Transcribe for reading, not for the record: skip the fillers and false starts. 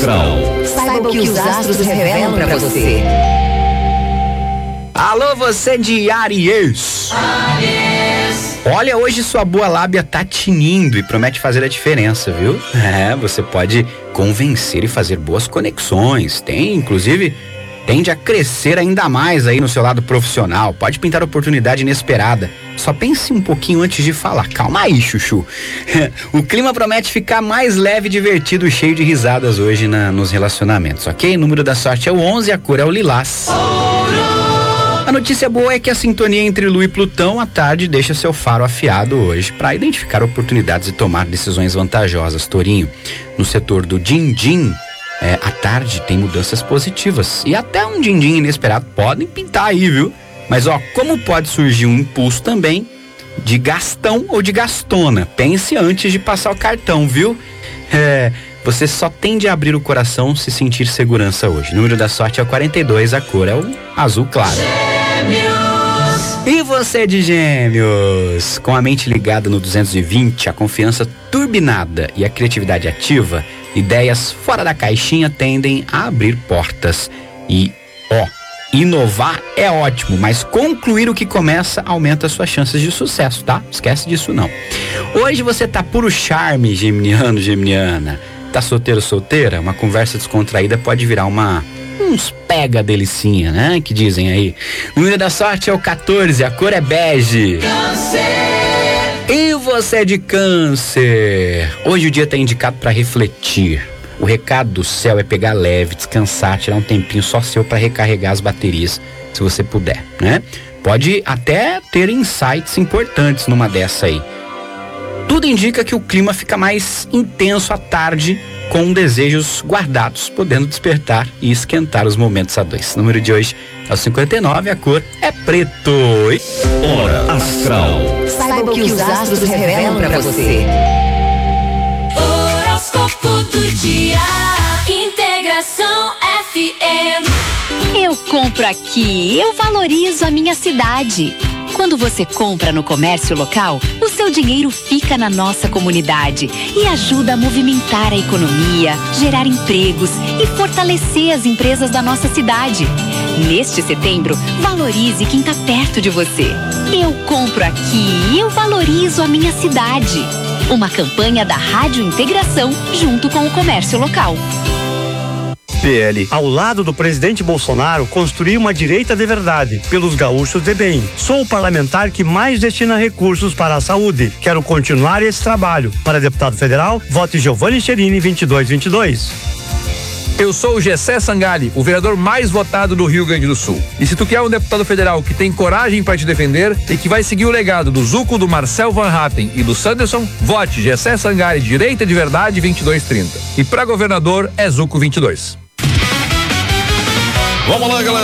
astral. Saiba o que os astros revelam pra você. Alô, você de Áries. Olha, hoje sua boa lábia tá tinindo e promete fazer a diferença, viu? Você pode convencer e fazer boas conexões. Tende a crescer ainda mais aí no seu lado profissional. Pode pintar oportunidade inesperada. Só pense um pouquinho antes de falar. Calma aí, chuchu. O clima promete ficar mais leve, divertido, cheio de risadas hoje nos relacionamentos, ok? O número da sorte é o 11, a cor é o lilás. A notícia boa é que a sintonia entre Lua e Plutão à tarde deixa seu faro afiado hoje para identificar oportunidades e tomar decisões vantajosas, Tourinho. No setor do din-din, à tarde tem mudanças positivas e até um din-din inesperado podem pintar aí, viu? Mas como pode surgir um impulso também de gastão ou de gastona? Pense antes de passar o cartão, viu? Você só tende a abrir o coração se sentir segurança hoje. O número da sorte é o 42, a cor é o azul claro. E você de Gêmeos? Com a mente ligada no 220, a confiança turbinada e a criatividade ativa, ideias fora da caixinha tendem a abrir portas. E, inovar é ótimo, mas concluir o que começa aumenta suas chances de sucesso, tá? Esquece disso não. Hoje você tá puro charme, geminiano, geminiana. Tá solteiro, solteira? Uma conversa descontraída pode virar uns pega delicinha, né? Que dizem aí. O número da sorte é o 14, a cor é bege. Câncer. E você de Câncer? Hoje o dia tá indicado para refletir. O recado do céu é pegar leve, descansar, tirar um tempinho só seu para recarregar as baterias, se você puder, né? Pode até ter insights importantes numa dessa aí. Tudo indica que o clima fica mais intenso à tarde, com desejos guardados, podendo despertar e esquentar os momentos a dois. O número de hoje é o 59, a cor é preto. Hora astral. Saiba o que os astros revelam pra você. Horóscopo do dia. Integração FM. Eu compro aqui, eu valorizo a minha cidade. Quando você compra no comércio local, o seu dinheiro fica na nossa comunidade e ajuda a movimentar a economia, gerar empregos e fortalecer as empresas da nossa cidade. Neste setembro, valorize quem está perto de você. Eu compro aqui, eu valorizo a minha cidade. Uma campanha da Rádio Integração junto com o comércio local. PL, ao lado do presidente Bolsonaro, construir uma direita de verdade, pelos gaúchos de bem. Sou o parlamentar que mais destina recursos para a saúde. Quero continuar esse trabalho. Para deputado federal, vote Giovanni Cherini 2222. Eu sou o Gessé Sangali, o vereador mais votado do Rio Grande do Sul. E se tu quer um deputado federal que tem coragem para te defender e que vai seguir o legado do Zuco, do Marcel Van Hatten e do Sanderson, vote Gessé Sangali, direita de verdade 2230. E para governador é Zuco 22. Vamos lá, galera.